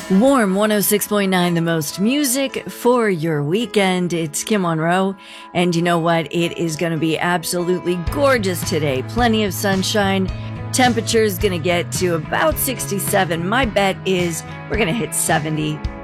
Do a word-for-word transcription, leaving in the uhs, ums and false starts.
Warm one oh six point nine, the most music for your weekend. It's Kim Monroe. And you know what? It is going to be absolutely gorgeous today. Plenty of sunshine. Temperature is going to get to about sixty-seven. My bet is we're going to hit seventy